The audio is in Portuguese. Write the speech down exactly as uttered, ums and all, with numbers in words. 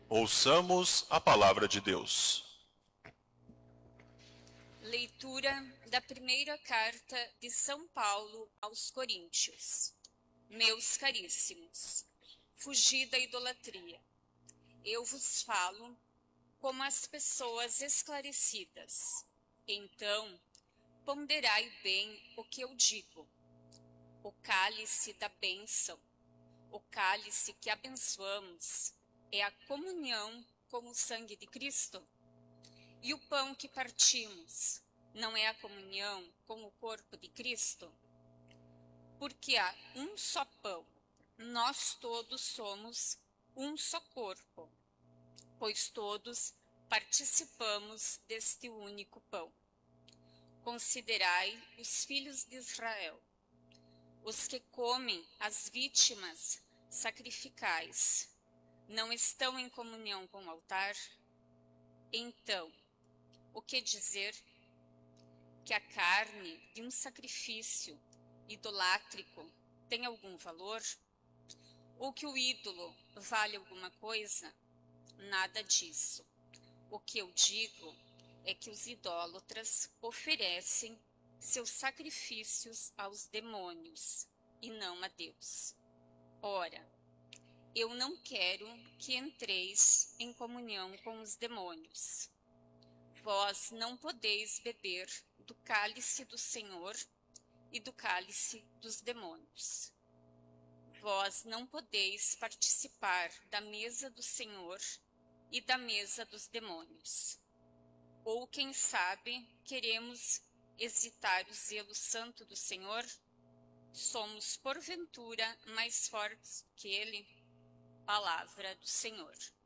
Ouçamos a palavra de Deus. Leitura da primeira carta de São Paulo aos Coríntios. Meus caríssimos, fugi da idolatria. Eu vos falo como as pessoas esclarecidas. Então, ponderai bem o que eu digo. O cálice da bênção, o cálice que abençoamos, é a comunhão com o sangue de Cristo. E o pão que partimos não é a comunhão com o corpo de Cristo? Porque há um só pão, nós todos somos um só corpo, pois todos participamos deste único pão. Considerai os filhos de Israel, os que comem as vítimas sacrificais, não estão em comunhão com o altar? Então, o que dizer? Que a carne de um sacrifício idolátrico tem algum valor? Ou que o ídolo vale alguma coisa? Nada disso. O que eu digo é que os idólatras oferecem seus sacrifícios aos demônios e não a Deus. Ora, eu não quero que entreis em comunhão com os demônios. Vós não podeis beber do cálice do Senhor e do cálice dos demônios. Vós não podeis participar da mesa do Senhor e da mesa dos demônios. Ou, quem sabe, queremos hesitar o zelo santo do Senhor? Somos, porventura, mais fortes que Ele? Palavra do Senhor.